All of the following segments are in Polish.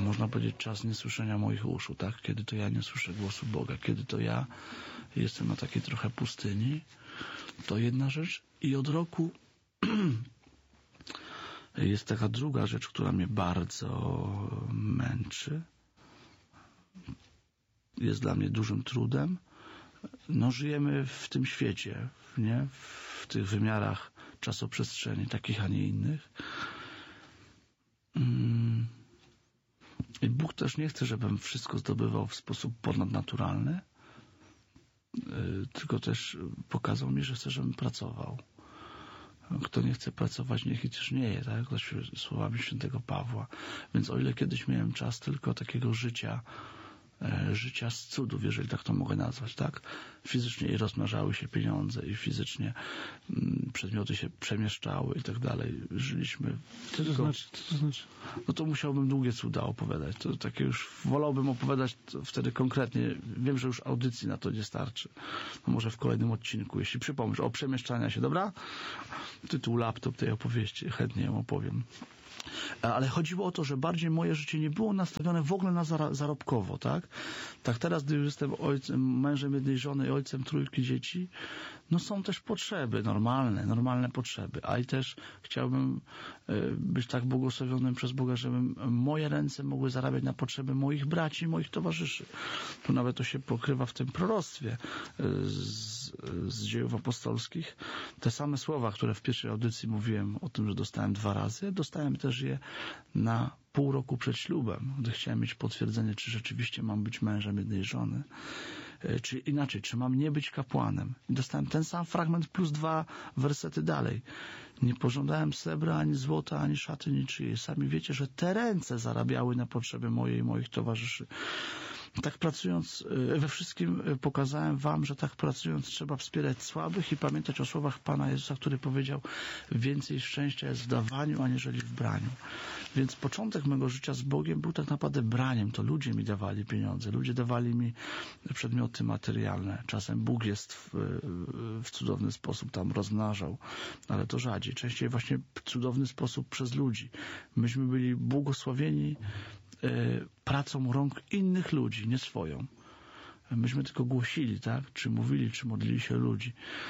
można powiedzieć, czas niesłyszenia moich uszu, tak? Kiedy to ja nie słyszę głosu Boga, kiedy to ja jestem na takiej trochę pustyni, to jedna rzecz. I od roku jest taka druga rzecz, która mnie bardzo męczy. Jest dla mnie dużym trudem. No, żyjemy w tym świecie, nie? W tych wymiarach czasoprzestrzeni, takich, a nie innych. I Bóg też nie chce, żebym wszystko zdobywał w sposób ponadnaturalny, tylko też pokazał mi, że chce, żebym pracował. Kto nie chce pracować, niech i też nie je, tak? Słowami świętego Pawła. Więc o ile kiedyś miałem czas tylko takiego życia z cudów, jeżeli tak to mogę nazwać, tak? Fizycznie i rozmnażały się pieniądze i fizycznie przedmioty się przemieszczały i tak dalej. Żyliśmy Co to znaczy? No to musiałbym długie cuda opowiadać. To takie już wolałbym opowiadać wtedy konkretnie. Wiem, że już audycji na to nie starczy. No może w kolejnym odcinku, jeśli przypomnisz o przemieszczania się, dobra? Tytuł laptop tej opowieści, chętnie ją opowiem. Ale chodziło o to, że bardziej moje życie nie było nastawione w ogóle na zarobkowo, tak? Tak teraz, gdy już jestem mężem jednej żony i ojcem trójki dzieci, no są też potrzeby, normalne potrzeby, a i też chciałbym być tak błogosławionym przez Boga, żeby moje ręce mogły zarabiać na potrzeby moich braci i moich towarzyszy. Tu nawet to się pokrywa w tym proroctwie z Dziejów Apostolskich. Te same słowa, które w pierwszej audycji mówiłem o tym, że dostałem 2 razy, dostałem też je na pół roku przed ślubem, gdy chciałem mieć potwierdzenie, czy rzeczywiście mam być mężem jednej żony, czy inaczej, czy mam nie być kapłanem. I dostałem ten sam fragment plus 2 wersety dalej. Nie pożądałem srebra, ani złota, ani szaty niczyjej. Sami wiecie, że te ręce zarabiały na potrzeby moje i moich towarzyszy. Tak pracując, we wszystkim pokazałem wam, że tak pracując trzeba wspierać słabych i pamiętać o słowach Pana Jezusa, który powiedział: więcej szczęścia jest w dawaniu, aniżeli w braniu. Więc początek mego życia z Bogiem był tak naprawdę braniem. To ludzie mi dawali pieniądze, ludzie dawali mi przedmioty materialne. Czasem Bóg jest w cudowny sposób tam rozmnażał, ale to rzadziej. Częściej właśnie w cudowny sposób przez ludzi. Myśmy byli błogosławieni pracą rąk innych ludzi, nie swoją. Myśmy tylko głosili, tak? Czy mówili, czy modlili się ludzi.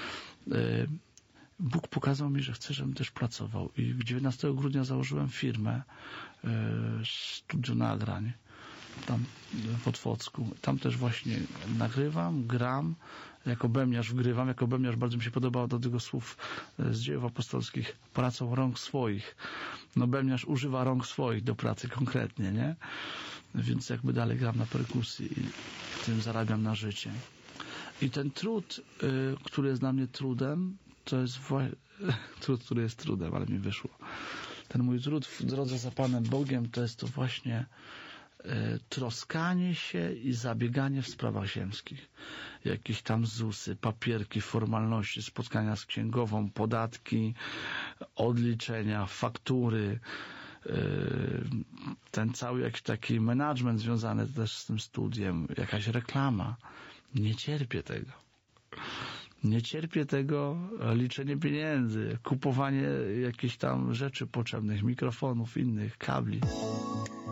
Bóg pokazał mi, że chce, żebym też pracował. I 19 grudnia założyłem firmę, studio nagrań, tam w Otwocku. Tam też właśnie nagrywam, gram, jako bębniarz wgrywam. Jako bębniarz bardzo mi się podobało do tego słów z Dziejów Apostolskich: pracą rąk swoich. No bębniarz używa rąk swoich do pracy konkretnie, nie? Więc jakby dalej gram na perkusji i tym zarabiam na życie. I ten trud, który jest dla mnie trudem, to jest trud, który jest trudem, ale mi wyszło. Ten mój trud w drodze za Panem Bogiem to jest to właśnie troskanie się i zabieganie w sprawach ziemskich. Jakieś tam ZUS-y, papierki, formalności, spotkania z księgową, podatki, odliczenia, faktury, ten cały jakiś taki management związany też z tym studiem, jakaś reklama. Nie cierpię tego. Nie cierpię tego, liczenie pieniędzy, kupowanie jakichś tam rzeczy potrzebnych, mikrofonów, innych, kabli.